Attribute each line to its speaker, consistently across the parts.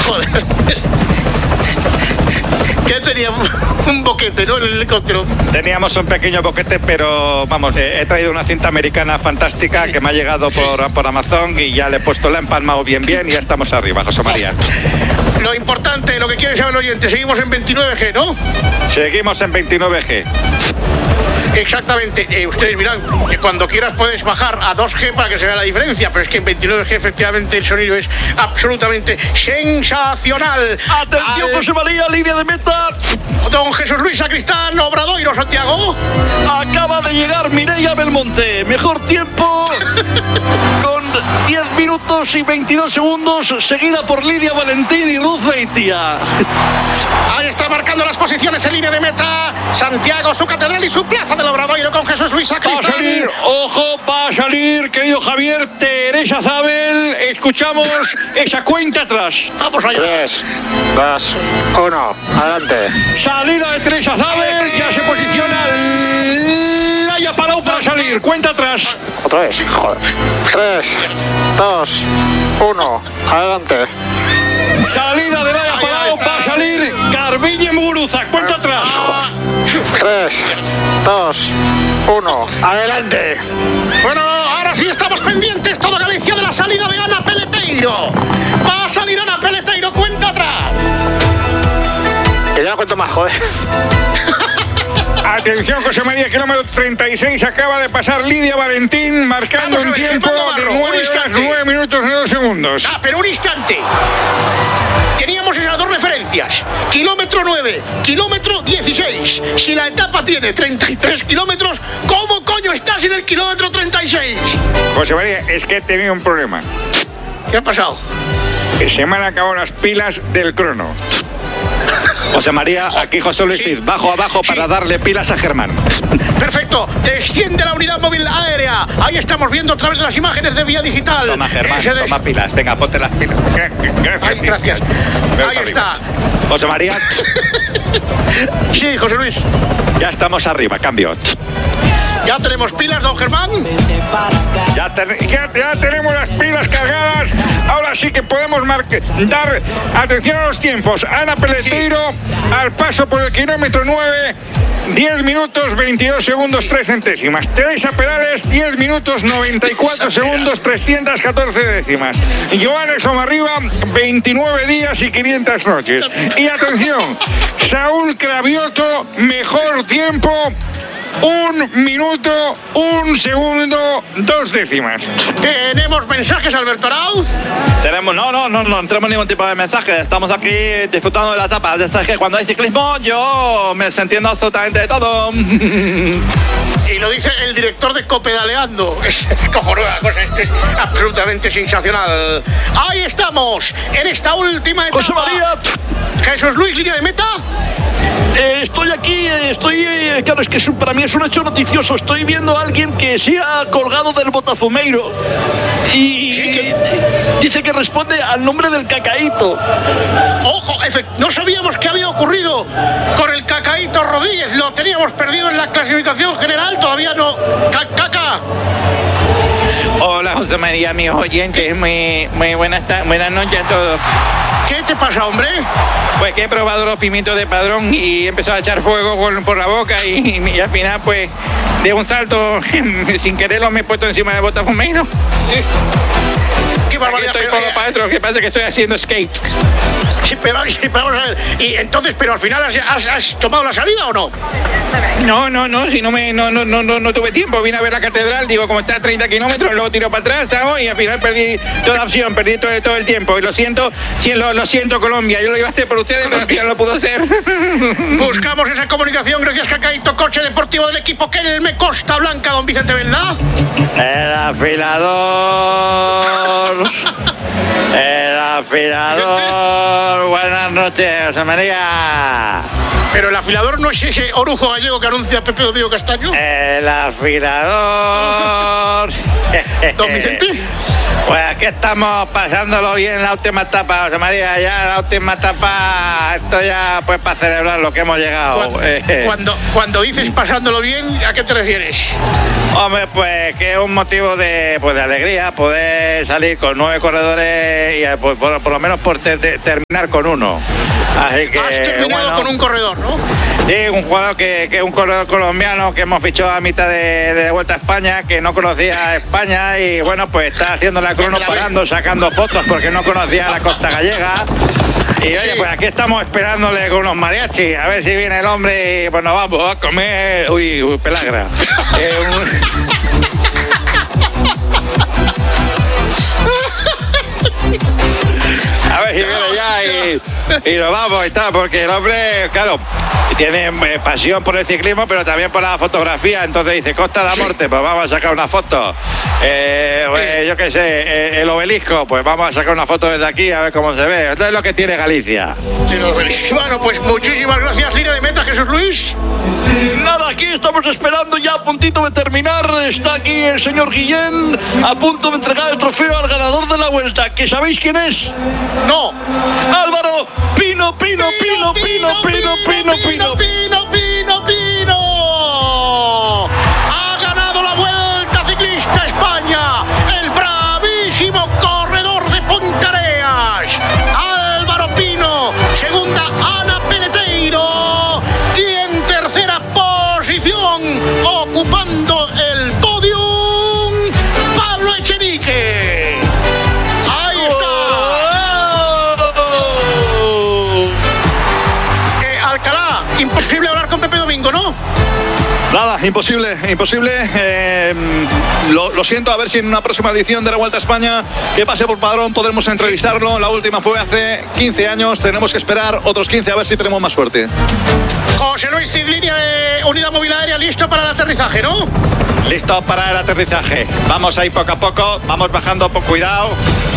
Speaker 1: Joder. ¿Qué tenía? Un boquete, ¿no? En el helicóptero.
Speaker 2: Teníamos un pequeño boquete, pero vamos, he traído una cinta americana fantástica que me ha llegado por Amazon y ya le he puesto, la he empalmado bien y ya estamos arriba, José María.
Speaker 1: Lo importante, lo que quiere saber el oyente, seguimos en 29G, ¿no?
Speaker 2: Seguimos en 29G.
Speaker 1: Exactamente, ustedes mirán que cuando quieras puedes bajar a 2G para que se vea la diferencia, pero es que en 29G efectivamente el sonido es absolutamente sensacional.
Speaker 3: Atención, José María, línea de meta.
Speaker 1: Don Jesús Luis Sacristán, Obradoiro, Santiago.
Speaker 3: Acaba de llegar Mireia Belmonte. Mejor tiempo con 10 minutos y 22 segundos, seguida por Lidia Valentín y Ruth Beitia.
Speaker 1: Ahí está marcando las posiciones en línea de meta. Santiago, su catedral y su plaza del Obradoiro con Jesús Luis Sacristán.
Speaker 3: Va a salir, ojo, va a salir, querido Javier, Teresa Zabel. Escuchamos esa cuenta atrás.
Speaker 1: Vamos allá.
Speaker 4: 3, 2, 1, adelante.
Speaker 3: Salida de Teresa Zabel, ya se posiciona Laia Palau para salir. Cuenta atrás.
Speaker 4: Otra vez, joder. 3, 2, 1, adelante.
Speaker 3: Salida de Laia Palau, va a salir Garbiñe Muguruza. Cuenta atrás.
Speaker 4: 3, 2, 1, adelante.
Speaker 1: Bueno, ahora sí estamos pendientes, toda Galicia, de la salida de Ana Peleteiro. Va a salir Ana Peleteiro, cuenta atrás.
Speaker 4: Que ya no cuento más, joder.
Speaker 2: Atención, José María, kilómetro 36, acaba de pasar Lidia Valentín, marcando un tiempo de 9 minutos y 2 segundos.
Speaker 1: Pero un instante. Teníamos esas dos referencias, kilómetro 9, kilómetro 16. Si la etapa tiene 33 kilómetros, ¿cómo coño estás en el kilómetro 36?
Speaker 2: José María, es que he tenido un problema.
Speaker 1: ¿Qué ha pasado?
Speaker 2: Que se me han acabado las pilas del crono. José María, aquí José Luis Cid, bajo abajo para darle pilas a Germán.
Speaker 1: Perfecto, desciende la unidad móvil aérea. Ahí estamos viendo a través de las imágenes de Vía Digital.
Speaker 2: Toma, Germán, toma pilas. Venga, ponte las pilas.
Speaker 1: Ay, gracias. Ahí está.
Speaker 2: José María.
Speaker 1: Sí, José Luis.
Speaker 2: Ya estamos arriba, cambio.
Speaker 1: ¿Ya tenemos pilas, don Germán?
Speaker 2: Ya tenemos las pilas cargadas. Ahora sí que podemos dar atención a los tiempos. Ana Peleteiro, al paso por el kilómetro 9, 10 minutos, 22 segundos, 3 centésimas. Teresa Perales, 10 minutos, 94 segundos, 314 décimas. Joanes Somarriba, 29 días y 500 noches. Y atención, Saúl Cravioto, mejor tiempo, 1 minuto, 1 segundo, 2 décimas.
Speaker 1: ¿Tenemos mensajes, Alberto Arau?
Speaker 2: No tenemos ningún tipo de mensaje. Estamos aquí disfrutando de la etapa. Desde que cuando hay ciclismo, yo me entiendo absolutamente de todo.
Speaker 1: Y lo dice el director de Copedaleando. Es cojonuda cosa, esto es absolutamente sensacional. Ahí estamos, en esta última etapa.
Speaker 3: José María.
Speaker 1: Jesús Luis, línea de meta.
Speaker 3: Estoy aquí, claro, es que para mí es un hecho noticioso. Estoy viendo a alguien que se ha colgado del Botafumeiro y dice que responde al nombre del Cacaíto.
Speaker 1: Ojo, no sabíamos qué había ocurrido con el Cacaíto Rodríguez. Lo teníamos perdido en la clasificación general, todavía no. Caca.
Speaker 2: Hola, José María, mis oyentes, muy buenas noches a todos.
Speaker 1: ¿Qué te pasa, hombre?
Speaker 2: Pues que he probado los pimientos de Padrón y he empezado a echar fuego por la boca y al final, pues, de un salto, sin quererlo, me he puesto encima del Botafumeiro.
Speaker 1: Qué barbaridad.
Speaker 2: Estoy para adentro, que pasa que estoy haciendo skate.
Speaker 1: Sí, pero vamos a ver. Y entonces, pero al final has tomado la salida o no?
Speaker 2: No, si no tuve tiempo. Vine a ver la catedral, digo, como está a 30 kilómetros, luego tiro para atrás, ¿sabes? Y al final perdí toda opción, perdí todo el tiempo. Y lo siento, Colombia. Yo lo iba a hacer por ustedes, pero al final no lo pudo hacer.
Speaker 1: Buscamos esa comunicación, gracias, Cacaíto, coche deportivo del equipo Kelme Costa Blanca, don Vicente Belda.
Speaker 2: El afilador. Buenas noches, José María.
Speaker 1: Pero el afilador no es ese orujo gallego que anuncia Pepe Domingo Castaño.
Speaker 2: El afilador.
Speaker 1: Don Vicente.
Speaker 2: Pues aquí estamos pasándolo bien en la última etapa, José María. Ya la última etapa, esto ya pues para celebrar lo que hemos llegado.
Speaker 1: Cuando dices pasándolo bien, ¿a qué te refieres?
Speaker 2: Hombre, pues que es un motivo de alegría poder salir con 9 corredores y
Speaker 5: por lo menos por terminar con uno. Así que,
Speaker 1: has terminado con un corredor, ¿no?
Speaker 5: Sí, un jugador que es un corredor colombiano que hemos fichado a mitad de Vuelta a España, que no conocía España y bueno, pues está haciendo la crono parando, sacando fotos porque no conocía la costa gallega. Y oye, pues aquí estamos esperándole con unos mariachis, a ver si viene el hombre y pues nos vamos a comer. Uy, pelagra. A ver si viene ya y nos vamos y tal, porque el hombre, claro, tiene pasión por el ciclismo, pero también por la fotografía. Entonces dice, Costa de la Morte, pues vamos a sacar una foto. Pues, yo qué sé, el obelisco, pues vamos a sacar una foto desde aquí a ver cómo se ve. Esto es lo que tiene Galicia.
Speaker 1: Bueno, pues muchísimas gracias, línea de meta, Jesús Luis.
Speaker 3: Nada, aquí estamos esperando ya a puntito de terminar. Está aquí el señor Guillén a punto de entregar el trofeo al ganador de la Vuelta. ¿Que sabéis quién es?
Speaker 1: No.
Speaker 3: Álvaro Pino.
Speaker 1: Ha ganado la Vuelta Ciclista España, el bravísimo corredor de Pontareas, Álvaro Pino. Segunda, Ana Peleteiro. Y en tercera posición, ocupando el podium, Pablo Echenique. Ahí está. Alcalá, imposible hablar con Pepe Domingo, ¿no?
Speaker 6: Nada, imposible. Lo siento, a ver si en una próxima edición de la Vuelta a España que pase por Padrón podremos entrevistarlo. La última fue hace 15 años, tenemos que esperar otros 15 a ver si tenemos más suerte.
Speaker 1: José Luis Cid, línea de Unidad Móvil Aérea, listo para el aterrizaje, ¿no?
Speaker 5: Listo para el aterrizaje. Vamos ahí poco a poco, vamos bajando, cuidado.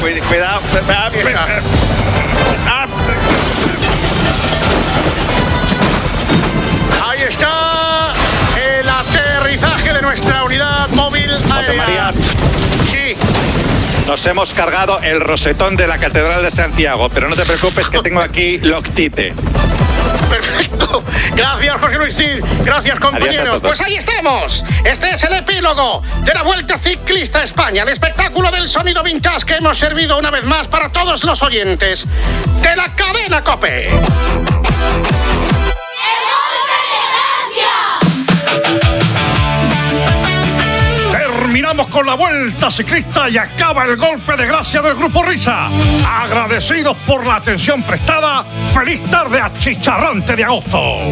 Speaker 1: Ahí está el aterrizaje de nuestra unidad móvil aérea.
Speaker 5: José María.
Speaker 1: Sí.
Speaker 5: Nos hemos cargado el rosetón de la Catedral de Santiago, pero no te preocupes que tengo aquí Loctite.
Speaker 1: Perfecto. Gracias, José Luis Cid. Gracias, compañeros. Pues ahí estamos. Este es el epílogo de la Vuelta Ciclista España, el espectáculo del sonido vintage que hemos servido una vez más para todos los oyentes de la cadena COPE.
Speaker 7: Terminamos con la Vuelta Ciclista y acaba el golpe de gracia del Grupo Risa. Agradecidos por la atención prestada. Feliz tarde achicharrante de agosto.